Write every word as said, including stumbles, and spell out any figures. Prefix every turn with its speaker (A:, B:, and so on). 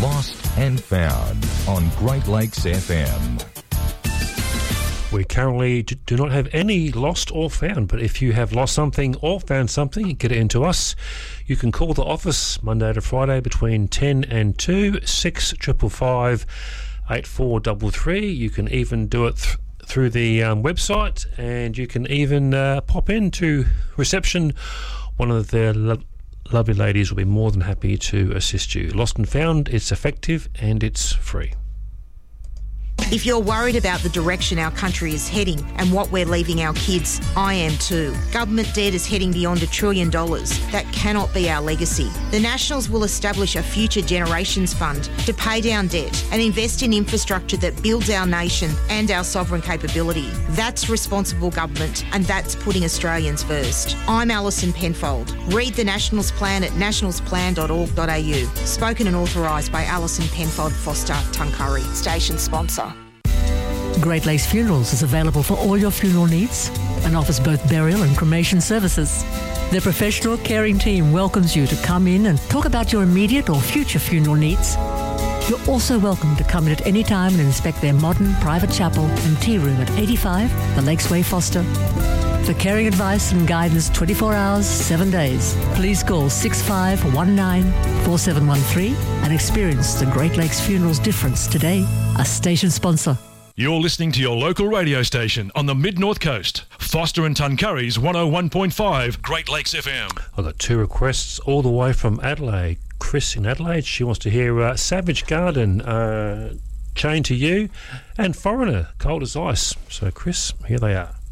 A: Lost and Found on Great Lakes F M.
B: We currently do not have any lost or found, but if you have lost something or found something, get it into us. You can call the office Monday to Friday between ten and two, six five five, eight four three three. You can even do it th- through the um, website, and you can even uh, pop into reception. One of the lo- lovely ladies will be more than happy to assist you. Lost and Found, it's effective and it's free.
C: If you're worried about the direction our country is heading and what we're leaving our kids, I am too. Government debt is heading beyond a trillion dollars. That cannot be our legacy. The Nationals will establish a Future Generations Fund to pay down debt and invest in infrastructure that builds our nation and our sovereign capability. That's responsible government, and that's putting Australians first. I'm Alison Penfold. Read the Nationals Plan at nationals plan dot org dot a u. Spoken and authorised by Alison Penfold Foster Tuncurry. Station sponsor.
D: Great Lakes Funerals is available for all your funeral needs and offers both burial and cremation services. Their professional caring team welcomes you to come in and talk about your immediate or future funeral needs. You're also welcome to come in at any time and inspect their modern private chapel and tea room at eighty-five The Lakes Way, Foster. For caring advice and guidance twenty-four hours, seven days, please call six five one nine, four seven one three and experience the Great Lakes Funerals difference today. A station sponsor.
E: You're listening to your local radio station on the Mid-North Coast. Foster and Tuncurry's one oh one point five Great Lakes F M.
B: I've got two requests all the way from Adelaide. Chris in Adelaide, she wants to hear uh, Savage Garden, uh, Chained to You, and Foreigner, Cold as Ice. So, Chris, here they are.